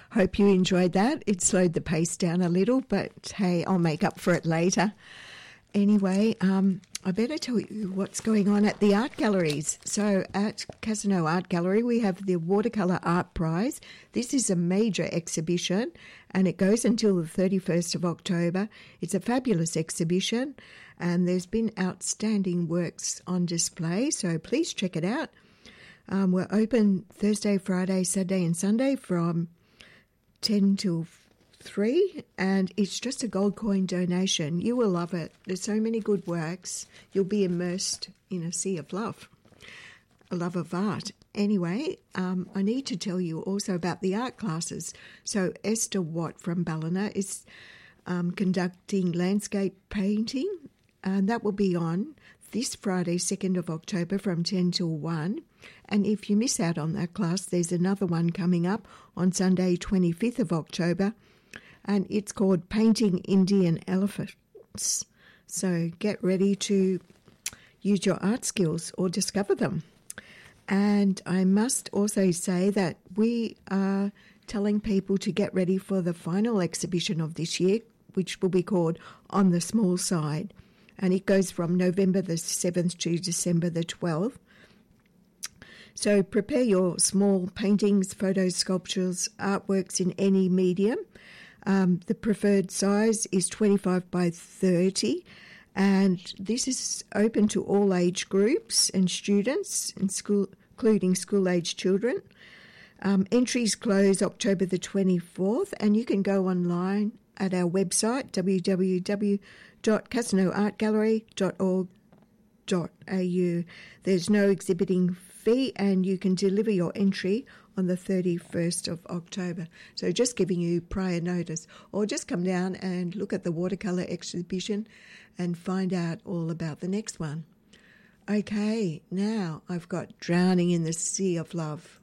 Hope you enjoyed that. It slowed the pace down a little, but hey, I'll make up for it later. Anyway, I better tell you what's going on at the art galleries. So at Casino Art Gallery, we have the Watercolour Art Prize. This is a major exhibition and it goes until the 31st of October. It's a fabulous exhibition and there's been outstanding works on display, so please check it out. We're open Thursday, Friday, Saturday and Sunday from 10 till 3, and it's just a gold coin donation. You will love it. There's so many good works. You'll be immersed in a sea of love, a love of art. Anyway, I need to tell you also about the art classes. So Esther Watt from Ballina is conducting landscape painting, and that will be on this Friday, 2nd of October from 10 till 1. And if you miss out on that class, there's another one coming up on Sunday, 25th of October, and it's called Painting Indian Elephants. So get ready to use your art skills or discover them. And I must also say that we are telling people to get ready for the final exhibition of this year, which will be called On the Small Side. And it goes from November the 7th to December the 12th. So prepare your small paintings, photos, sculptures, artworks in any medium. The preferred size is 25 by 30, and this is open to all age groups and students, and including school-age children. Entries close October the 24th, and you can go online at our website, www.casinoartgallery.org.au. There's no exhibiting fee, and you can deliver your entry on the 31st of October. So just giving you prior notice, or just come down and look at the watercolour exhibition and find out all about the next one. Okay, now I've got Drowning in the Sea of Love.